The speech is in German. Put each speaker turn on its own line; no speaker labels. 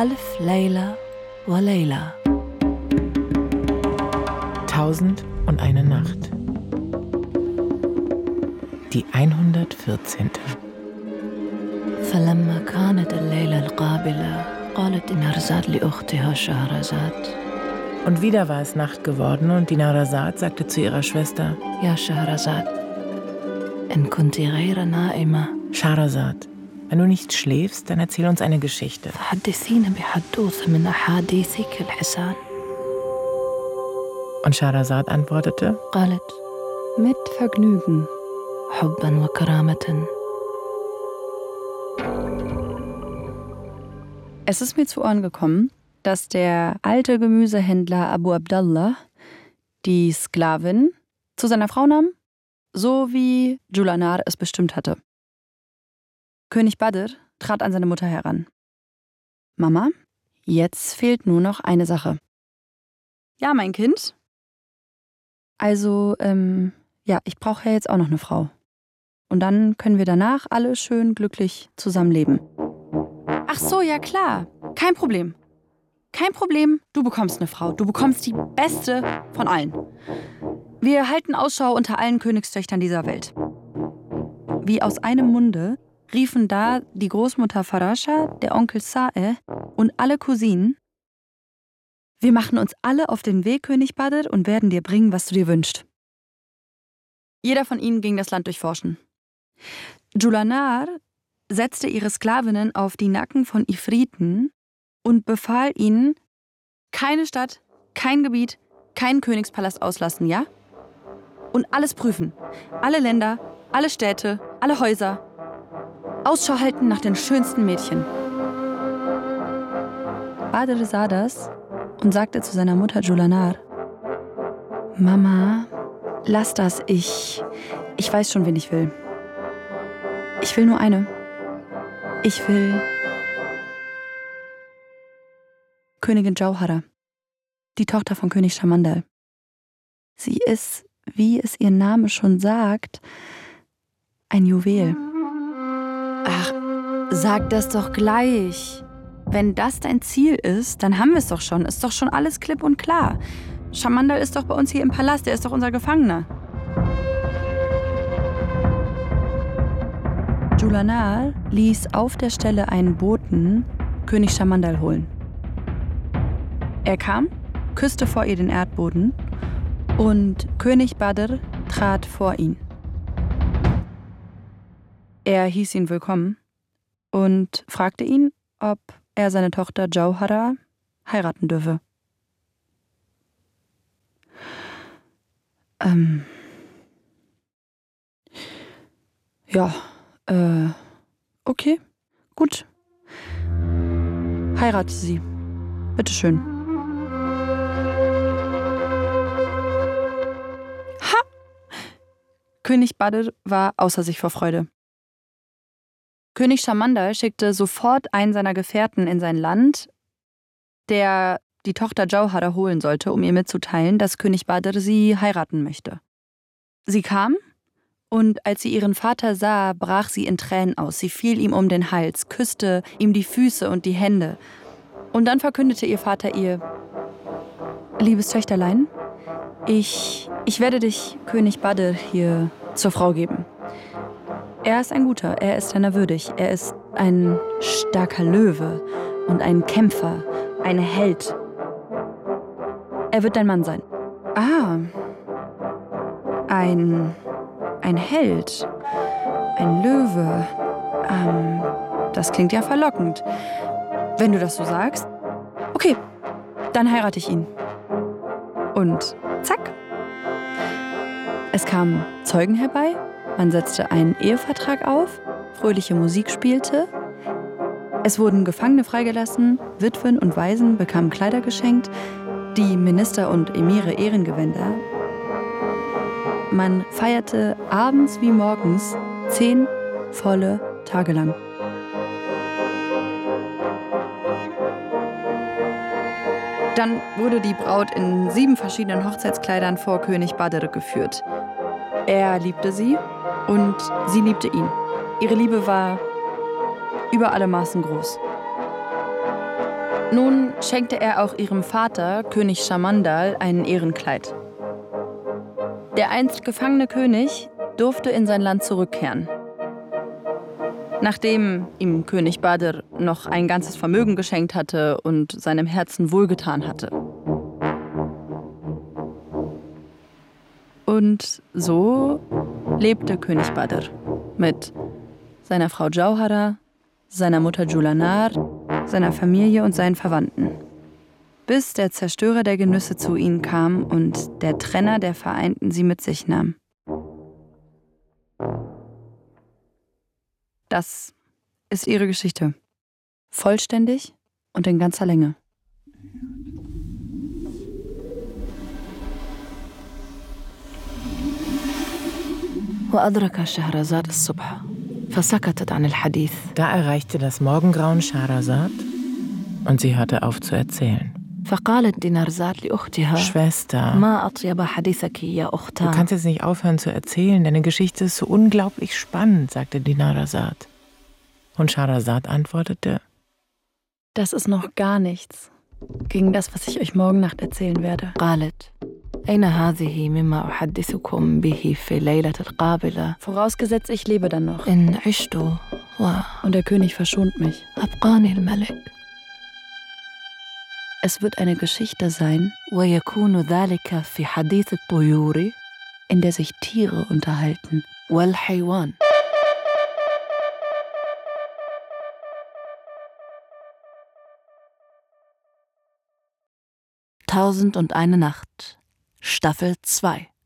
ألف ليلة وليلة.
1001 Nacht. Die 114.
فلما كانت الليلة القابلة قالت نهرزاد لأختها شهرزاد.
Und wieder war es Nacht geworden und die Nahrasad sagte zu ihrer Schwester:
Ja, Shahrazad, in kunti ghayra na'ima.
Shahrazad, wenn du nicht schläfst, dann erzähl uns eine Geschichte.
فحدثينا بحدوثة من أحاديثك الحسان.
Und Shahrazad antwortete:
قالت mit Vergnügen, حبا وكرامة.
Es ist mir zu Ohren gekommen, dass der alte Gemüsehändler Abu Abdallah die Sklavin zu seiner Frau nahm, so wie Julanar es bestimmt hatte. König Badr trat an seine Mutter heran. Mama, jetzt fehlt nur noch eine Sache. Ja, mein Kind. Also, ich brauche ja jetzt auch noch eine Frau. Und dann können wir danach alle schön glücklich zusammenleben. Ach so, ja klar. Kein Problem. Kein Problem, du bekommst eine Frau. Du bekommst die beste von allen. Wir halten Ausschau unter allen Königstöchtern dieser Welt. Wie aus einem Munde riefen da die Großmutter Farascha, der Onkel Sa'eh und alle Cousinen: Wir machen uns alle auf den Weg, König Badr, und werden dir bringen, was du dir wünschst. Jeder von ihnen ging das Land durchforschen. Julanar setzte ihre Sklavinnen auf die Nacken von Ifriten und befahl ihnen, keine Stadt, kein Gebiet, keinen Königspalast auslassen, ja? Und alles prüfen. Alle Länder, alle Städte, alle Häuser. Ausschau halten nach den schönsten Mädchen. Badr sah das und sagte zu seiner Mutter Julanar: Mama, lass das, ich weiß schon, wen ich will. Ich will nur eine. Ich will Königin Jauhara, die Tochter von König Schamandal. Sie ist, wie es ihr Name schon sagt, ein Juwel. Ach, sag das doch gleich. Wenn das dein Ziel ist, dann haben wir es doch schon. Ist doch schon alles klipp und klar. Schamandal ist doch bei uns hier im Palast, er ist doch unser Gefangener. Julanar ließ auf der Stelle einen Boten König Schamandal holen. Er kam, küsste vor ihr den Erdboden und König Badr trat vor ihn. Er hieß ihn willkommen und fragte ihn, ob er seine Tochter Jauhara heiraten dürfe. Okay, gut. Heirate sie. Bitteschön. Ha! König Badr war außer sich vor Freude. König Schamandal schickte sofort einen seiner Gefährten in sein Land, der die Tochter Jauhara holen sollte, um ihr mitzuteilen, dass König Badr sie heiraten möchte. Sie kam, und als sie ihren Vater sah, brach sie in Tränen aus. Sie fiel ihm um den Hals, küsste ihm die Füße und die Hände. Und dann verkündete ihr Vater ihr: Liebes Töchterlein, ich werde dich König Badr hier zur Frau geben. Er ist ein Guter, er ist deiner würdig. Er ist ein starker Löwe und ein Kämpfer, ein Held. Er wird dein Mann sein. Ah, ein Held, ein Löwe. Das klingt ja verlockend. Wenn du das so sagst. Okay, dann heirate ich ihn. Und zack. Es kamen Zeugen herbei, man setzte einen Ehevertrag auf, fröhliche Musik spielte, es wurden Gefangene freigelassen, Witwen und Waisen bekamen Kleider geschenkt, die Minister und Emire Ehrengewänder. Man feierte abends wie morgens 10 volle Tage lang. Dann wurde die Braut in 7 verschiedenen Hochzeitskleidern vor König Badr geführt. Er liebte sie und sie liebte ihn. Ihre Liebe war über alle Maßen groß. Nun schenkte er auch ihrem Vater, König Schamandal, ein Ehrenkleid. Der einst gefangene König durfte in sein Land zurückkehren. Nachdem ihm König Badr noch ein ganzes Vermögen geschenkt hatte und seinem Herzen wohlgetan hatte. Und so lebte König Badr mit seiner Frau Jauhara, seiner Mutter Julanar, seiner Familie und seinen Verwandten. Bis der Zerstörer der Genüsse zu ihnen kam und der Trenner der Vereinten sie mit sich nahm. Das ist ihre Geschichte. Vollständig und in ganzer Länge.
وأدرك شهرزاد الصبح فسكتت عن الحديث.
Da erreichte das Morgengrauen Scheherazad und sie hörte auf zu erzählen.
فقالت دينارزاد لأختها
Schwester,
ما أطيب حديثك يا
du
أختاه.
kannst jetzt nicht aufhören zu erzählen, deine Geschichte ist so unglaublich spannend, sagte Dinarzad. Und Scheherazad antwortete:
Das ist noch gar nichts gegen das, was ich euch morgen Nacht erzählen werde.
قالت أين هذه مما أحدثكم به في ليلة القابلة
Vorausgesetzt, ich lebe dann noch.
إن عشت
Und der König verschont mich.
وأبقاني الملك.
Es wird eine Geschichte sein,
ويكون ذلك في حديث الطيور
in der sich Tiere unterhalten.
والحيوان. Tausend und eine Nacht, Staffel 2.